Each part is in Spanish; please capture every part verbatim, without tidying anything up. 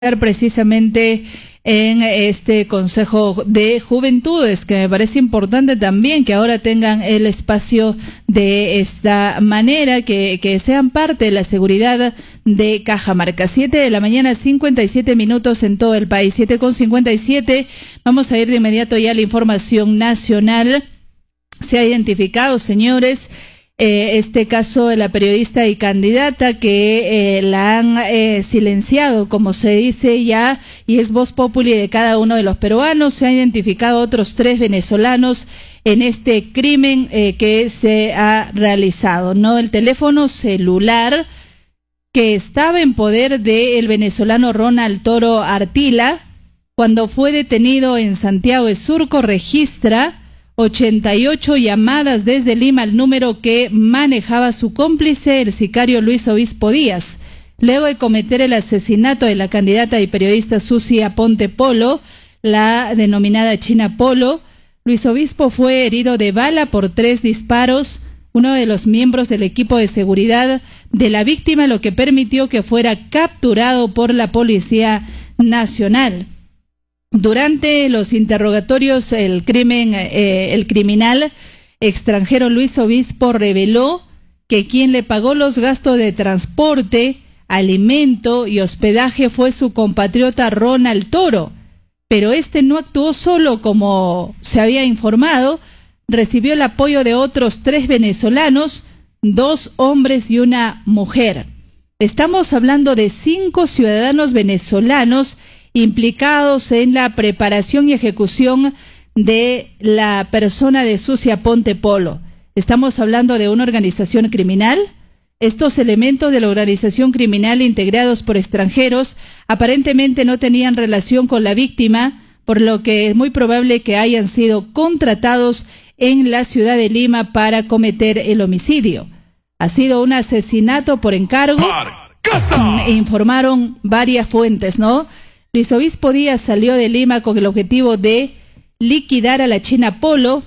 precisamente en este Consejo de Juventudes, que me parece importante también que ahora tengan el espacio de esta manera, que, que sean parte de la seguridad de Cajamarca. Siete de la mañana, cincuenta y siete minutos en todo el país, siete con cincuenta y siete. Vamos a ir de inmediato ya a la información nacional. Se ha identificado, señores, Eh, este caso de la periodista y candidata que eh, la han eh, silenciado, como se dice ya, y es voz populi de cada uno de los peruanos. Se han identificado otros tres venezolanos en este crimen eh, que se ha realizado, ¿no? El teléfono celular que estaba en poder del venezolano Ronald Toro Artila, cuando fue detenido en Santiago de Surco, registra ochenta y ocho llamadas desde Lima al número que manejaba su cómplice, el sicario Luis Obispo Díaz. Luego de cometer el asesinato de la candidata y periodista Susi Aponte Polo, la denominada China Polo, Luis Obispo fue herido de bala por tres disparos, uno de los miembros del equipo de seguridad de la víctima, lo que permitió que fuera capturado por la Policía Nacional. Durante los interrogatorios, el crimen, eh, el criminal extranjero Luis Obispo reveló que quien le pagó los gastos de transporte, alimento y hospedaje fue su compatriota Ronald Toro, pero este no actuó solo, como se había informado. Recibió el apoyo de otros tres venezolanos, dos hombres y una mujer. Estamos hablando de cinco ciudadanos venezolanos implicados en la preparación y ejecución de la persona de Susi Aponte Polo. Estamos hablando de una organización criminal. Estos elementos de la organización criminal, integrados por extranjeros, aparentemente no tenían relación con la víctima, por lo que es muy probable que hayan sido contratados en la ciudad de Lima para cometer el homicidio. Ha sido un asesinato por encargo, informaron varias fuentes, ¿no? Luis Obispo Díaz salió de Lima con el objetivo de liquidar a la China Polo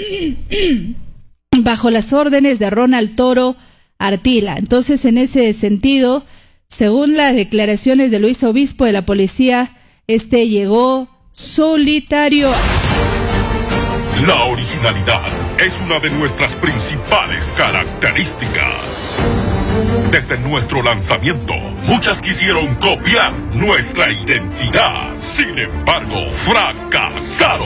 bajo las órdenes de Ronald Toro Artila. Entonces, en ese sentido, según las declaraciones de Luis Obispo de la policía, este llegó solitario. La originalidad es una de nuestras principales características. Desde nuestro lanzamiento, muchas quisieron copiar nuestra identidad. Sin embargo, fracasaron.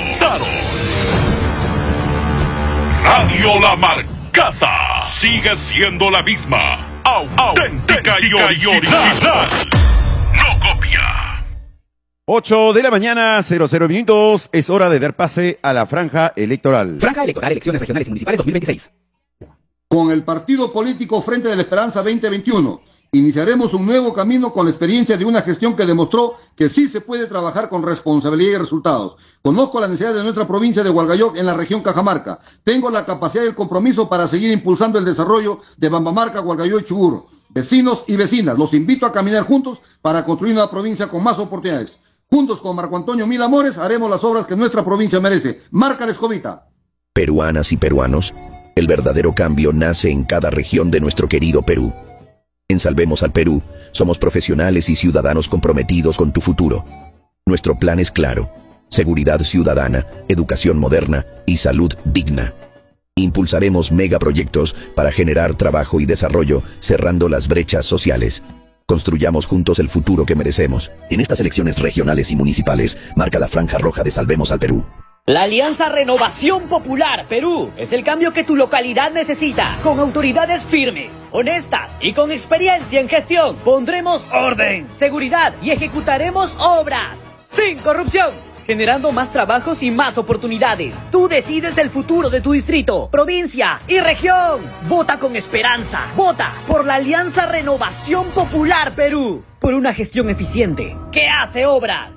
Radio La Marcaza sigue siendo la misma, auténtica y original. No copia. ocho de la mañana, cero cero minutos. Es hora de dar pase a la franja electoral. Franja electoral, elecciones regionales y municipales dos mil veintiséis. Con el partido político Frente de la Esperanza veinte veintiuno, iniciaremos un nuevo camino con la experiencia de una gestión que demostró que sí se puede trabajar con responsabilidad y resultados. Conozco la necesidad de nuestra provincia de Hualgayoc en la región Cajamarca. Tengo la capacidad y el compromiso para seguir impulsando el desarrollo de Bambamarca, Hualgayoc y Chuburo. Vecinos y vecinas, los invito a caminar juntos para construir una provincia con más oportunidades. Juntos con Marco Antonio Mil Amores haremos las obras que nuestra provincia merece. Marca la escobita. Peruanas y peruanos, el verdadero cambio nace en cada región de nuestro querido Perú. En Salvemos al Perú, somos profesionales y ciudadanos comprometidos con tu futuro. Nuestro plan es claro: seguridad ciudadana, educación moderna y salud digna. Impulsaremos megaproyectos para generar trabajo y desarrollo, cerrando las brechas sociales. Construyamos juntos el futuro que merecemos. En estas elecciones regionales y municipales, marca la franja roja de Salvemos al Perú. La Alianza Renovación Popular Perú es el cambio que tu localidad necesita. Con autoridades firmes, honestas y con experiencia en gestión, pondremos orden, seguridad y ejecutaremos obras sin corrupción, generando más trabajos y más oportunidades. Tú decides el futuro de tu distrito, provincia y región. Vota con esperanza. Vota por la Alianza Renovación Popular Perú. Por una gestión eficiente que hace obras.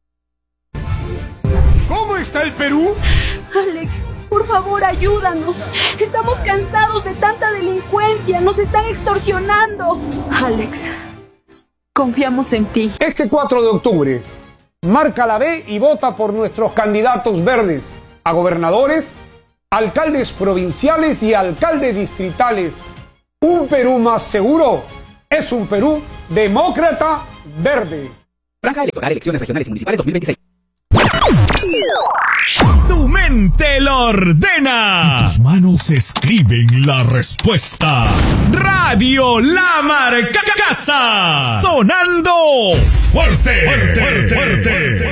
¿Cómo está el Perú? Alex, por favor, ayúdanos. Estamos cansados de tanta delincuencia. Nos están extorsionando. Alex, confiamos en ti. Este cuatro de octubre, marca la B y vota por nuestros candidatos verdes a gobernadores, alcaldes provinciales y alcaldes distritales. Un Perú más seguro es un Perú demócrata verde. Franja electoral, elecciones regionales y municipales dos mil veintiséis. Tu mente lo ordena. Y tus manos escriben la respuesta. Radio La Marca Casa. Sonando fuerte. Fuerte, fuerte, fuerte.